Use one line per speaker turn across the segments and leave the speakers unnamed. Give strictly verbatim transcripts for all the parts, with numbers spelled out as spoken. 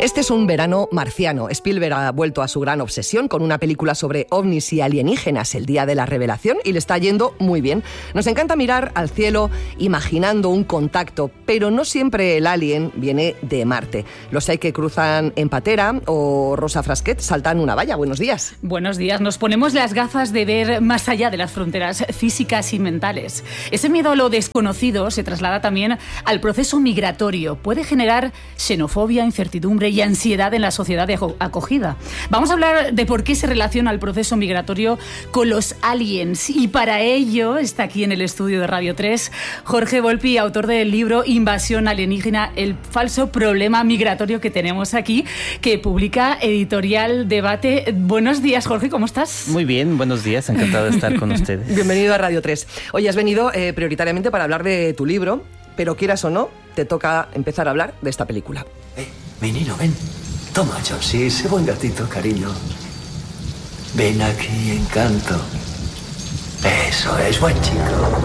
Este es un verano marciano. Spielberg ha vuelto a su gran obsesión con una película sobre ovnis y alienígenas, El día de la revelación, y le está yendo muy bien. Nos encanta mirar al cielo imaginando un contacto, pero no siempre el alien viene de Marte. Los hay que cruzan en patera o Rosa Frasquet saltan una valla. Buenos días.
Buenos días. Nos ponemos las gafas de ver más allá de las fronteras físicas y mentales. Ese miedo a lo desconocido se traslada también al proceso migratorio. Puede generar xenofobia, incertidumbre y ansiedad en la sociedad de acogida. Vamos a hablar de por qué se relaciona el proceso migratorio con los aliens, y para ello está aquí en el estudio de Radio tres Jorge Volpi, autor del libro Invasión alienígena, el falso problema migratorio que tenemos aquí, que publica Editorial Debate. Buenos días, Jorge, ¿cómo estás?
Muy bien, buenos días, encantado de estar con ustedes.
Bienvenido a Radio tres. Hoy has venido eh, prioritariamente para hablar de tu libro, pero quieras o no, te toca empezar a hablar de esta película.
Eh, menino, ven. Toma, Josie, sé buen gatito, cariño. Ven aquí, Encanto. Eso es, buen chico.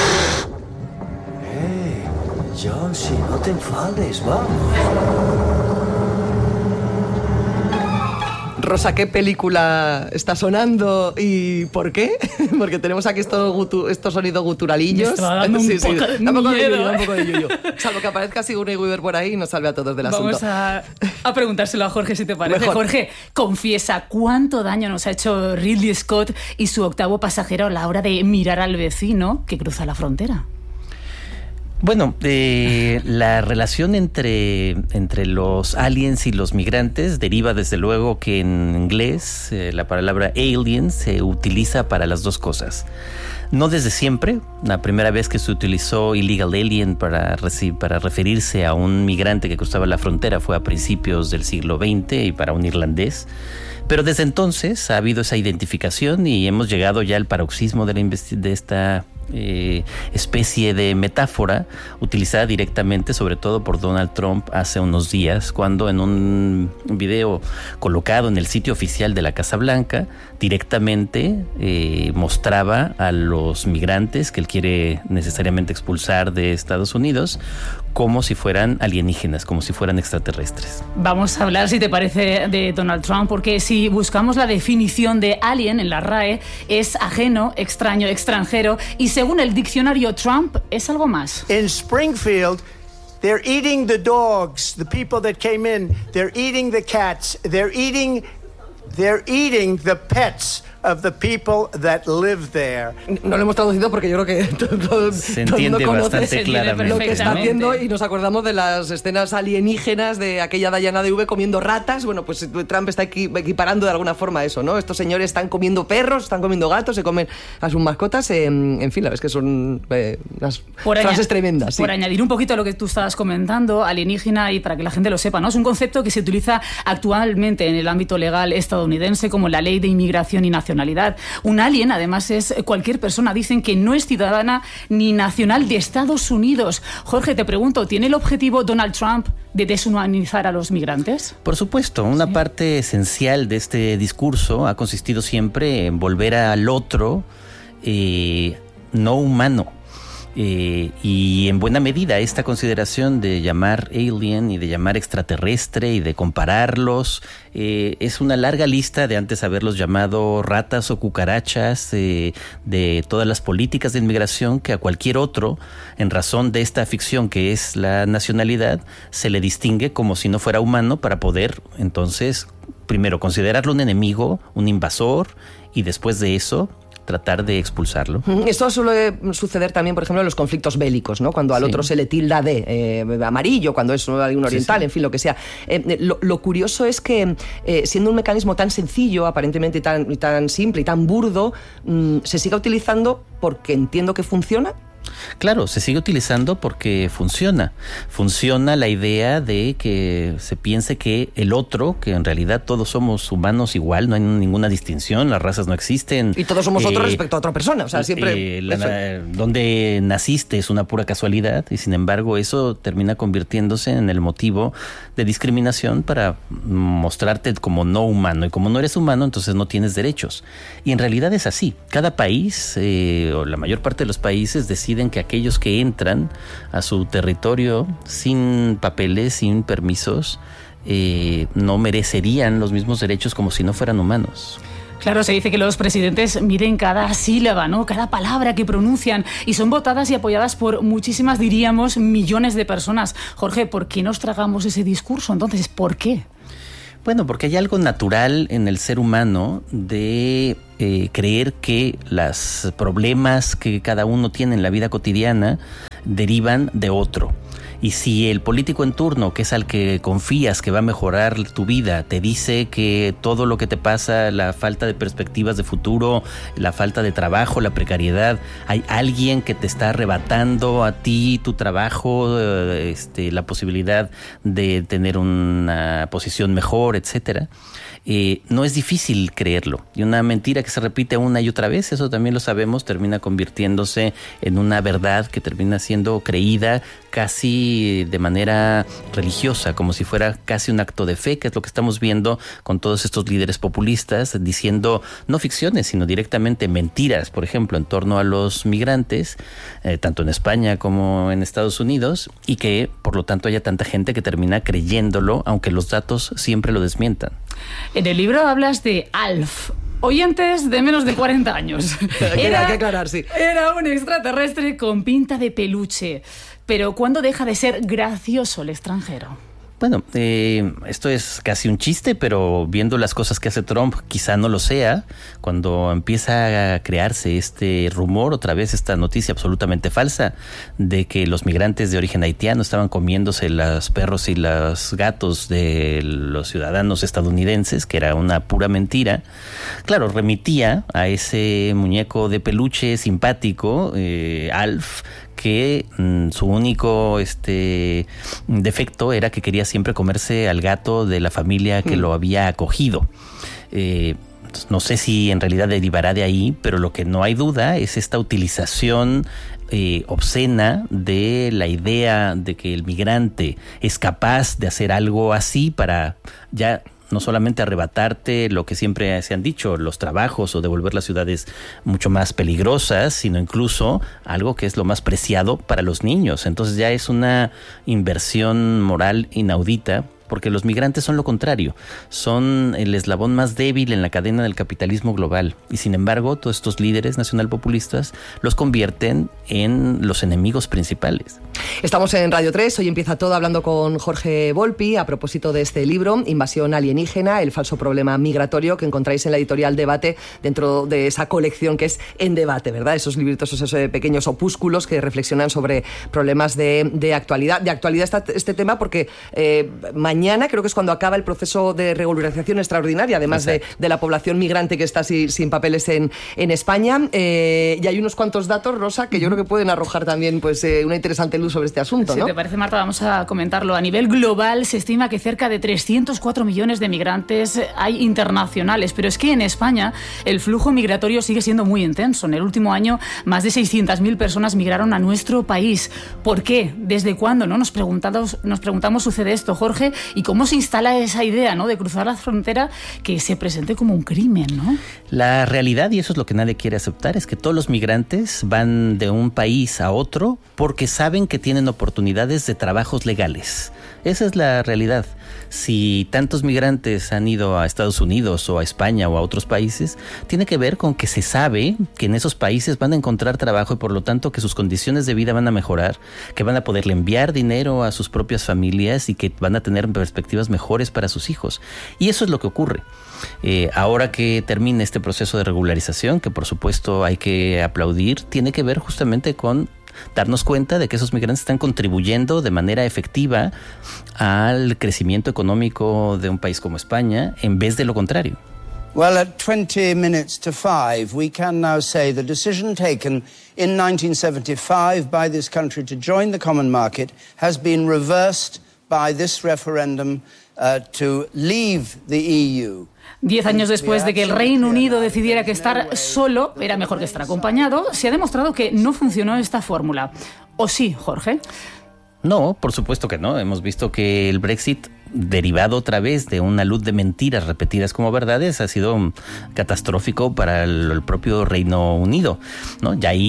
Hey, Josie, no te enfades, vamos.
Rosa, ¿qué película está sonando y por qué? Porque tenemos aquí estos, gutu, estos sonidos guturalillos.
Me estaba dando un
sí,
poco
sí.
de
un poco
miedo,
de yuyo,
¿eh?
un poco de yuyo. Salvo que aparezca Sigourney Weaver por ahí y nos salve a todos del
Vamos
asunto.
Vamos a, a preguntárselo a Jorge, si te parece.
Mejor.
Jorge, confiesa, ¿cuánto daño nos ha hecho Ridley Scott y su octavo pasajero a la hora de mirar al vecino que cruza la frontera?
Bueno, eh, la relación entre, entre los aliens y los migrantes deriva desde luego que en inglés eh, la palabra alien se utiliza para las dos cosas. No desde siempre. La primera vez que se utilizó illegal alien para, para referirse a un migrante que cruzaba la frontera fue a principios del siglo veinte y para un irlandés. Pero desde entonces ha habido esa identificación y hemos llegado ya al paroxismo de, la investi- de esta eh, especie de metáfora utilizada directamente, sobre todo por Donald Trump hace unos días, cuando en un video colocado en el sitio oficial de la Casa Blanca directamente eh, mostraba a los migrantes que él quiere necesariamente expulsar de Estados Unidos como si fueran alienígenas, como si fueran extraterrestres.
Vamos a hablar, si te parece, de Donald Trump, porque si buscamos la definición de alien en la R A E, es ajeno, extraño, extranjero, y según el diccionario, Trump es algo más.
In Springfield, they're eating the dogs, the people that came in, they're eating the cats, they're eating, they're eating the pets of the people that live there.
No lo hemos traducido porque yo creo que todo,
se
todo
entiende
el mundo conoce
bastante claramente
lo que está haciendo, y nos acordamos de las escenas alienígenas de aquella Diana de V comiendo ratas. Bueno, pues Trump está equiparando de alguna forma eso, ¿no? Estos señores están comiendo perros, están comiendo gatos, se comen a sus mascotas. Eh, en fin, la verdad es que son eh, unas
por
frases
aña-
tremendas. Sí.
Por añadir un poquito a lo que tú estabas comentando, alienígena, y para que la gente lo sepa, ¿no? Es un concepto que se utiliza actualmente en el ámbito legal estadounidense como la Ley de Inmigración y Nacionalidad. Un alien, además, es cualquier persona, dicen, que no es ciudadana ni nacional de Estados Unidos. Jorge, te pregunto, ¿tiene el objetivo Donald Trump de deshumanizar a los migrantes?
Por supuesto, una
Sí.
parte esencial de este discurso ha consistido siempre en volver al otro eh, no humano. Eh, y en buena medida esta consideración de llamar alien y de llamar extraterrestre y de compararlos eh, es una larga lista de antes haberlos llamado ratas o cucarachas, eh, de todas las políticas de inmigración que a cualquier otro, en razón de esta ficción que es la nacionalidad, se le distingue como si no fuera humano, para poder entonces primero considerarlo un enemigo, un invasor, y después de eso tratar de expulsarlo.
Esto suele suceder también, por ejemplo, en los conflictos bélicos, ¿no? Cuando al
Sí.
otro se le tilda de eh, amarillo, cuando es algún oriental,
Sí, sí.
en fin, lo que sea. Eh, lo, lo curioso es que, eh, siendo un mecanismo tan sencillo, aparentemente y tan, y tan simple y tan burdo, mmm, se siga utilizando porque entiendo que funciona.
Claro, se sigue utilizando porque funciona. Funciona la idea de que se piense que el otro, que en realidad todos somos humanos igual, no hay ninguna distinción, las razas no existen.
Y todos somos otros
Eh,
respecto a otra persona. O sea, siempre.
eh, la- donde naciste es una pura casualidad, y sin embargo eso termina convirtiéndose en el motivo de discriminación para mostrarte como no humano. Y como no eres humano, entonces no tienes derechos. Y en realidad es así. Cada país, eh, o la mayor parte de los países, deciden consideran que aquellos que entran a su territorio sin papeles, sin permisos, eh, no merecerían los mismos derechos como si no fueran humanos.
Claro, se dice que los presidentes miden cada sílaba, ¿no? Cada palabra que pronuncian, y son votadas y apoyadas por muchísimas, diríamos, millones de personas. Jorge, ¿por qué nos tragamos ese discurso? Entonces, ¿por qué?
Bueno, porque hay algo natural en el ser humano de eh, creer que los problemas que cada uno tiene en la vida cotidiana derivan de otro. Y si el político en turno, que es al que confías que va a mejorar tu vida, te dice que todo lo que te pasa, la falta de perspectivas de futuro, la falta de trabajo, la precariedad, hay alguien que te está arrebatando a ti tu trabajo, este, la posibilidad de tener una posición mejor, etcétera, eh, no es difícil creerlo. Y una mentira que se repite una y otra vez, eso también lo sabemos, termina convirtiéndose en una verdad que termina siendo creída casi de manera religiosa, como si fuera casi un acto de fe, que es lo que estamos viendo con todos estos líderes populistas diciendo no ficciones, sino directamente mentiras, por ejemplo, en torno a los migrantes, eh, tanto en España como en Estados Unidos, y que por lo tanto haya tanta gente que termina creyéndolo, aunque los datos siempre lo desmientan.
En el libro hablas de Alf. Oyentes de menos de cuarenta años.
Era, hay que aclarar, sí.
Era un extraterrestre con pinta de peluche. Pero ¿cuándo deja de ser gracioso el extranjero?
Bueno, eh, esto es casi un chiste, pero viendo las cosas que hace Trump, quizá no lo sea. Cuando empieza a crearse este rumor, otra vez esta noticia absolutamente falsa, de que los migrantes de origen haitiano estaban comiéndose los perros y los gatos de los ciudadanos estadounidenses, que era una pura mentira, claro, remitía a ese muñeco de peluche simpático, eh, Alf, que mmm, su único este defecto era que quería siempre comerse al gato de la familia que mm. lo había acogido. Eh, no sé si en realidad derivará de ahí, pero lo que no hay duda es esta utilización eh, obscena de la idea de que el migrante es capaz de hacer algo así para ya no solamente arrebatarte lo que siempre se han dicho, los trabajos, o devolver las ciudades mucho más peligrosas, sino incluso algo que es lo más preciado para los niños. Entonces ya es una inversión moral inaudita, porque los migrantes son lo contrario, son el eslabón más débil en la cadena del capitalismo global, y sin embargo todos estos líderes nacionalpopulistas los convierten en los enemigos principales.
Estamos en Radio tres, hoy empieza todo hablando con Jorge Volpi a propósito de este libro, Invasión alienígena, el falso problema migratorio, que encontráis en la editorial Debate, dentro de esa colección que es En Debate, ¿verdad? Esos libritos, esos pequeños opúsculos que reflexionan sobre problemas de, de actualidad. De actualidad está este tema porque eh, mañana Mañana creo que es cuando acaba el proceso de regularización extraordinaria, además de, de la población migrante que está sin, sin papeles en, en España. Eh, y hay unos cuantos datos, Rosa, que yo creo que pueden arrojar también pues, eh, una interesante luz sobre este asunto, ¿no?
Si te parece, Marta, vamos a comentarlo. A nivel global se estima que cerca de trescientos cuatro millones de migrantes hay internacionales, pero es que en España el flujo migratorio sigue siendo muy intenso. En el último año, más de seiscientas mil personas migraron a nuestro país. ¿Por qué? ¿Desde cuándo? ¿No? Nos preguntamos, nos preguntamos, sucede esto, Jorge. ¿Y cómo se instala esa idea, ¿no?, de cruzar la frontera que se presente como un crimen, ¿no?
La realidad, y eso es lo que nadie quiere aceptar, es que todos los migrantes van de un país a otro porque saben que tienen oportunidades de trabajos legales. Esa es la realidad. Si tantos migrantes han ido a Estados Unidos o a España o a otros países, tiene que ver con que se sabe que en esos países van a encontrar trabajo y por lo tanto que sus condiciones de vida van a mejorar, que van a poderle enviar dinero a sus propias familias y que van a tener perspectivas mejores para sus hijos. Y eso es lo que ocurre. Eh, ahora que termine este proceso de regularización, que por supuesto hay que aplaudir, tiene que ver justamente con darnos cuenta de que esos migrantes están contribuyendo de manera efectiva al crecimiento económico de un país como España, en vez de lo contrario.
Well, at twenty minutes to five, we can now say the decision taken in nineteen seventy-five by this country to join the common market has been reversed by this referendum uh, to leave the E U.
Diez años después de que el Reino Unido decidiera que estar solo era mejor que estar acompañado, se ha demostrado que no funcionó esta fórmula. ¿O sí, Jorge?
No, por supuesto que no. Hemos visto que el Brexit, derivado otra vez de una luz de mentiras repetidas como verdades, ha sido catastrófico para el propio Reino Unido, ¿no? Ya ahí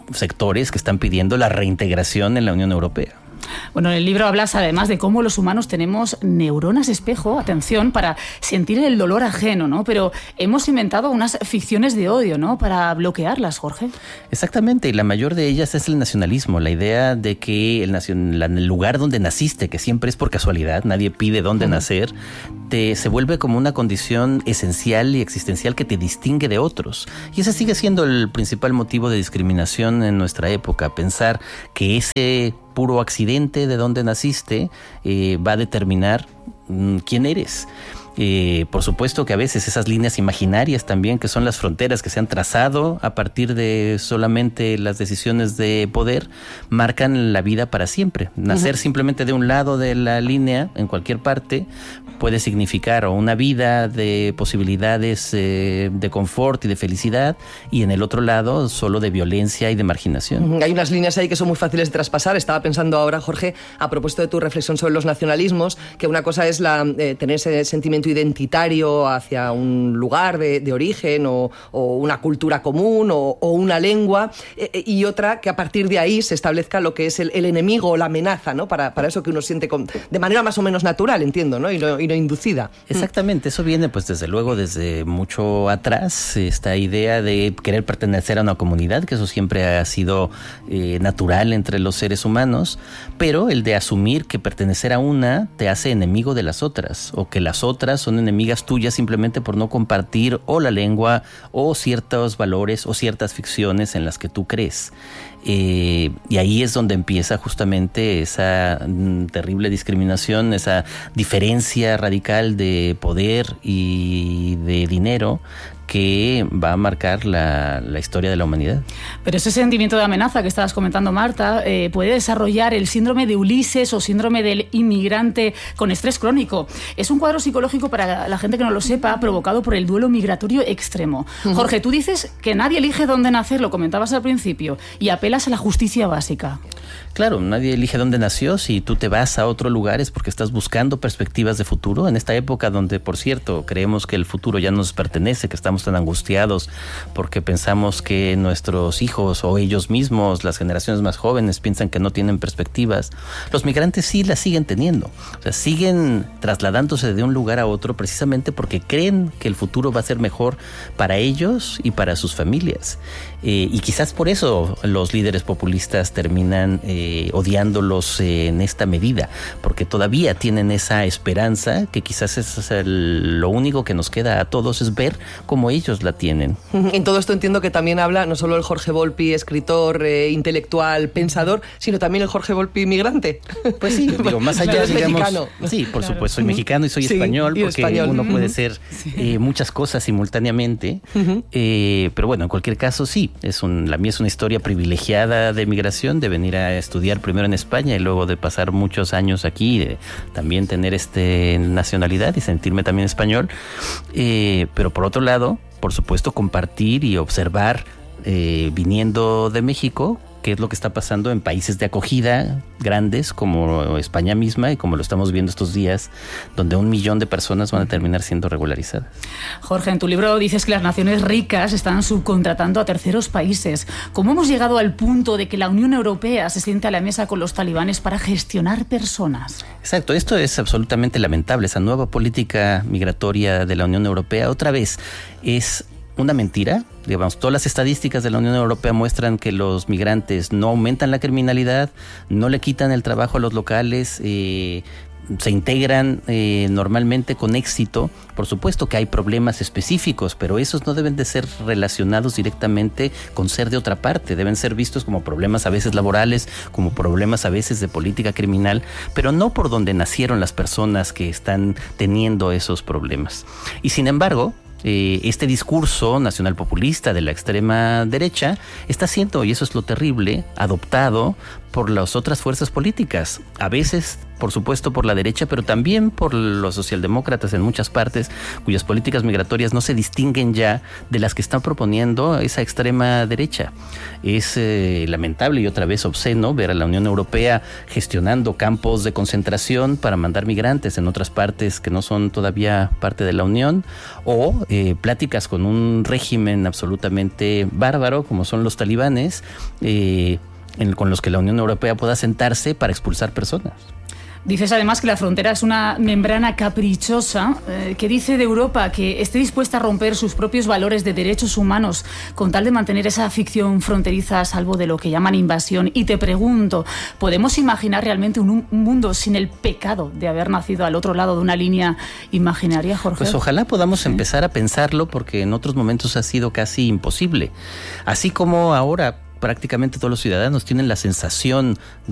sectores que están pidiendo la reintegración en la Unión Europea.
Bueno, en el libro hablas además de cómo los humanos tenemos neuronas espejo, atención, para sentir el dolor ajeno, ¿no? Pero hemos inventado unas ficciones de odio, ¿no?, para bloquearlas, Jorge.
Exactamente, y la mayor de ellas es el nacionalismo, la idea de que el, nacion- la- el lugar donde naciste, que siempre es por casualidad, nadie pide dónde uh-huh. nacer, te, se vuelve como una condición esencial y existencial que te distingue de otros. Y ese sigue siendo el principal motivo de discriminación en nuestra época, pensar que ese puro accidente de dónde naciste eh, va a determinar mm, quién eres. Eh, por supuesto que a veces esas líneas imaginarias también, que son las fronteras que se han trazado a partir de solamente las decisiones de poder, marcan la vida para siempre. Nacer uh-huh. simplemente de un lado de la línea, en cualquier parte, puede significar o una vida de posibilidades eh, de confort y de felicidad, y en el otro lado solo de violencia y de marginación.
Uh-huh. Hay unas líneas ahí que son muy fáciles de traspasar. Estaba pensando ahora, Jorge, a propósito de tu reflexión sobre los nacionalismos, que una cosa es la, eh, tener ese sentimiento identitario hacia un lugar de, de origen o, o una cultura común o, o una lengua, eh, y otra que a partir de ahí se establezca lo que es el, el enemigo o la amenaza, ¿no?, para, para eso que uno siente con, de manera más o menos natural, entiendo, ¿no?, y no, y no inducida.
Exactamente, eso viene pues desde luego desde mucho atrás, esta idea de querer pertenecer a una comunidad, que eso siempre ha sido eh, natural entre los seres humanos, pero el de asumir que pertenecer a una te hace enemigo de las otras, o que las otras son enemigas tuyas simplemente por no compartir o la lengua o ciertos valores o ciertas ficciones en las que tú crees. Eh, y ahí es donde empieza justamente esa mm, terrible discriminación, esa diferencia radical de poder y de dinero que va a marcar la, la historia de la humanidad.
Pero ese sentimiento de amenaza que estabas comentando, Marta, eh, puede desarrollar el síndrome de Ulises o síndrome del inmigrante con estrés crónico. Es un cuadro psicológico, para la gente que no lo sepa, provocado por el duelo migratorio extremo. Uh-huh. Jorge, tú dices que nadie elige dónde nacer, lo comentabas al principio, y apelas a la justicia básica.
Claro, nadie elige dónde nació. Si tú te vas a otro lugar es porque estás buscando perspectivas de futuro. En esta época donde, por cierto, creemos que el futuro ya nos pertenece, que estamos tan angustiados porque pensamos que nuestros hijos o ellos mismos, las generaciones más jóvenes, piensan que no tienen perspectivas. Los migrantes sí las siguen teniendo. O sea, siguen trasladándose de un lugar a otro precisamente porque creen que el futuro va a ser mejor para ellos y para sus familias. Eh, y quizás por eso los líderes populistas terminan eh, odiándolos eh, en esta medida, porque todavía tienen esa esperanza que quizás es el, lo único que nos queda a todos es ver cómo ellos la tienen.
En todo esto entiendo que también habla no solo el Jorge Volpi, escritor, eh, intelectual, pensador, sino también el Jorge Volpi migrante.
Pues sí, digo, más allá,
claro,
digamos...
mexicano.
Sí, por
claro.
supuesto, soy mexicano y soy
sí,
español,
y
porque
español.
uno puede
uh-huh.
ser eh, muchas cosas simultáneamente, uh-huh. eh, pero bueno, en cualquier caso sí, es un, la mía es una historia privilegiada de migración, de venir a estudiar primero en España y luego de pasar muchos años aquí, de también tener este nacionalidad y sentirme también español, eh, pero por otro lado, por supuesto, compartir y observar, eh, viniendo de México, qué es lo que está pasando en países de acogida grandes como España misma y como lo estamos viendo estos días, donde un millón de personas van a terminar siendo regularizadas.
Jorge, en tu libro dices que las naciones ricas están subcontratando a terceros países. ¿Cómo hemos llegado al punto de que la Unión Europea se siente a la mesa con los talibanes para gestionar personas?
Exacto, esto es absolutamente lamentable. Esa nueva política migratoria de la Unión Europea, otra vez, es una mentira. Digamos, todas las estadísticas de la Unión Europea muestran que los migrantes no aumentan la criminalidad, no le quitan el trabajo a los locales, eh, se integran eh, normalmente con éxito. Por supuesto que hay problemas específicos, pero esos no deben de ser relacionados directamente con ser de otra parte. Deben ser vistos como problemas a veces laborales, como problemas a veces de política criminal, pero no por donde nacieron las personas que están teniendo esos problemas. Y sin embargo, Eh, este discurso nacional populista de la extrema derecha está siendo, y eso es lo terrible, adoptado por las otras fuerzas políticas, a veces, por supuesto, por la derecha, pero también por los socialdemócratas en muchas partes, cuyas políticas migratorias no se distinguen ya de las que están proponiendo esa extrema derecha. Es eh, lamentable y otra vez obsceno ver a la Unión Europea gestionando campos de concentración para mandar migrantes en otras partes que no son todavía parte de la Unión, o eh, pláticas con un régimen absolutamente bárbaro como son los talibanes, eh, en, con los que la Unión Europea pueda sentarse para expulsar personas.
Dices además que la frontera es una membrana caprichosa. Eh, ¿Qué dice de Europa? Que esté dispuesta a romper sus propios valores de derechos humanos con tal de mantener esa ficción fronteriza a salvo de lo que llaman invasión. Y te pregunto, ¿podemos imaginar realmente un, un mundo sin el pecado de haber nacido al otro lado de una línea imaginaria, Jorge?
Pues ojalá podamos sí. empezar a pensarlo, porque en otros momentos ha sido casi imposible. Así como ahora prácticamente todos los ciudadanos tienen la sensación